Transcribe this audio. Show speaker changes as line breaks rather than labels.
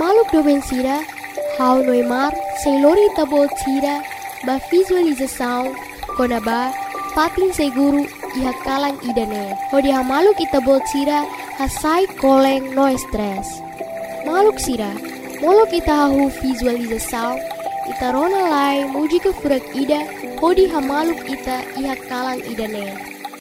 maluk doben sira, hau noimar, selori tabot sira, ba visualização, kona ba, patin seguru, iha kalang idane. Hodi ha maluk itabot sira, hasai koleng no stress. Maluk sira, molok ita hahu visualização, ita rona lai muji ke furak ida, hodi ha maluk ita iha kalang idane.